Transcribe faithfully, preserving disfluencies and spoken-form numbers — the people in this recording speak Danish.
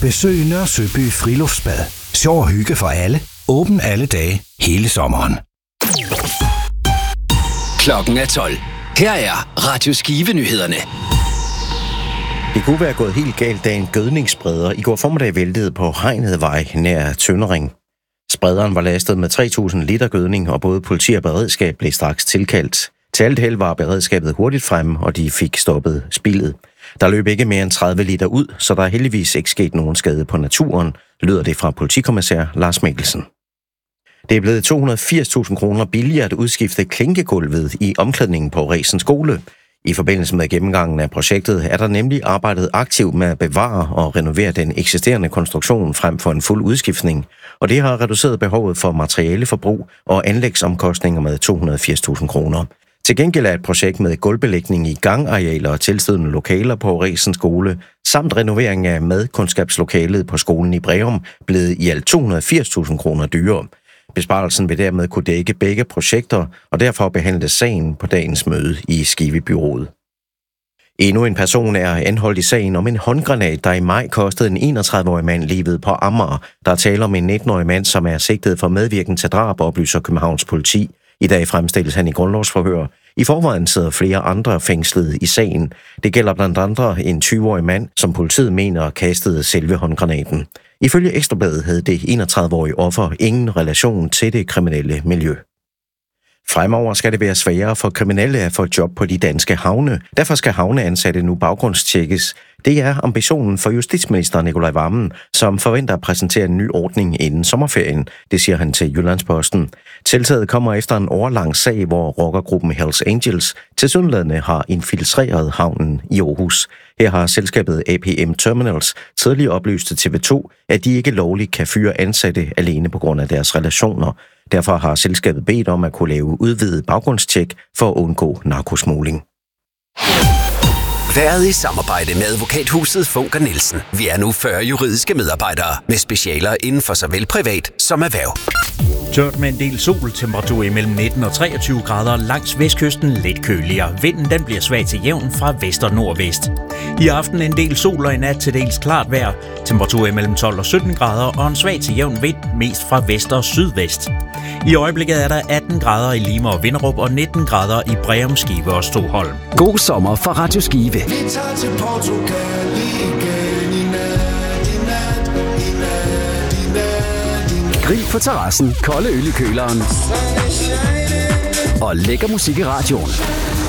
Besøg Nørre Søby Friluftsbad. Sjov og hygge for alle. Åben alle dage, hele sommeren. Klokken er tolv. Her er Radio Skive-nyhederne. Det kunne være gået helt galt, da en gødningsspreder i går formiddag væltede på Hegnedvej nær Tønnering. Sprederen var lastet med tre tusind liter gødning, og både politi og beredskab blev straks tilkaldt. Til alt held var beredskabet hurtigt fremme, og de fik stoppet spildet. Der løb ikke mere end tredive liter ud, så der er heldigvis ikke sket nogen skade på naturen, lyder det fra politikommissær Lars Mikkelsen. Det er blevet to hundrede og firs tusind kroner billigere at udskifte klinkegulvet i omklædningen på Resen Skole. I forbindelse med gennemgangen af projektet er der nemlig arbejdet aktivt med at bevare og renovere den eksisterende konstruktion frem for en fuld udskiftning, og det har reduceret behovet for materialeforbrug og anlægsomkostninger med to hundrede og firs tusind kroner. Til gengæld er et projekt med gulvbelægning i gangarealer og tilstødende lokaler på Resen Skole, samt renovering af madkundskabslokalet på skolen i Breum, blevet i alt to hundrede og firs tusind kroner dyrere. Besparelsen vil dermed kunne dække begge projekter, og derfor behandles sagen på dagens møde i Skive-byrådet. Endnu en person er anholdt i sagen om en håndgranat, der i maj kostede en enogtredive-årig mand livet på Amager. Der er tale om en nitten-årig mand, som er sigtet for medvirken til drab, oplyser Københavns politi. I dag fremstilles han i grundlovsforhør. I forvejen sidder flere andre fængslet i sagen. Det gælder blandt andre en tyve-årig mand, som politiet mener kastede selve håndgranaten. Ifølge Ekstra Bladet havde det enogtredive-årige offer ingen relation til det kriminelle miljø. Fremover skal det være sværere for kriminelle at få job på de danske havne. Derfor skal havneansatte nu baggrundstjekkes. Det er ambitionen for justitsminister Nicolai Wammen, som forventer at præsentere en ny ordning inden sommerferien. Det siger han til Jyllandsposten. Tiltaget kommer efter en årelang sag, hvor rockergruppen Hells Angels tilsyneladende har infiltreret havnen i Aarhus. Her har selskabet A P M Terminals tidligere oplyst til T V to, at de ikke lovligt kan fyre ansatte alene på grund af deres relationer. Derfor har selskabet bedt om at kunne lave udvidet baggrundstjek for at undgå narkosmugling. Været i samarbejde med advokathuset Funker Nielsen. Vi er nu fyrre juridiske medarbejdere med specialer inden for såvel privat som erhverv. Tørt med en del sol, temperatur imellem nitten og treogtyve grader, langs vestkysten lidt køligere. Vinden den bliver svag til jævn fra vest og nordvest. I aften en del sol og i nat til dels klart vejr. Temperatur imellem tolv og sytten grader og en svag til jævn vind, mest fra vest og sydvest. I øjeblikket er der atten grader i Lima og Vinderup og nitten grader i Breum, Skive og Stoholm. God sommer fra Radio Skive. Vi tager til Portugal igen i nat, i nat, i nat, i nat, i nat. Grill på terrassen, kolde øl i køleren og lækker musik i radioen.